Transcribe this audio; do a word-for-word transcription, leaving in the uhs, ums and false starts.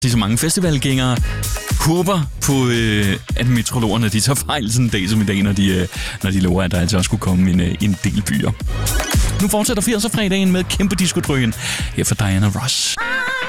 De så mange festivalgængere håber på, øh, at meteorologerne de tager fejl sådan en dag som i dag, når de, øh, når de lover, at der altså også skulle komme en, øh, en del byer. Nu fortsætter firser-fredagen med kæmpe diskodrøen her for Diana Ross.